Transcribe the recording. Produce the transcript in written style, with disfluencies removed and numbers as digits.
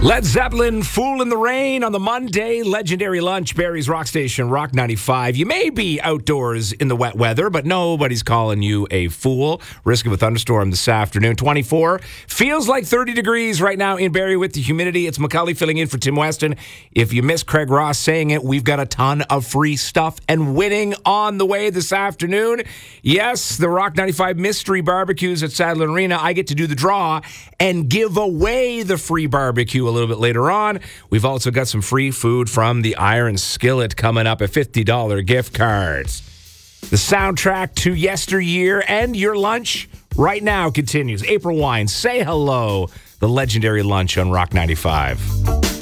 Led Zeppelin, Fool in the Rain on the Monday. Legendary lunch, Barry's Rock Station, Rock 95. You may be outdoors in the wet weather, but nobody's calling you a fool. Risk of a thunderstorm this afternoon. 24. Feels like 30 degrees right now in Barrie with the humidity. It's McCully filling in for Tim Weston. If you missed Craig Ross saying it, we've got a ton of free stuff and winning on the way this afternoon. Yes, the Rock 95 Mystery Barbecues at Sadler Arena. I get to do the draw and give away the free barbecue a little bit later on. We've also got some free food from the Iron Skillet coming up, a $50 gift cards. The soundtrack to yesteryear and your lunch right now continues. April Wine, Say Hello, the legendary lunch on Rock 95.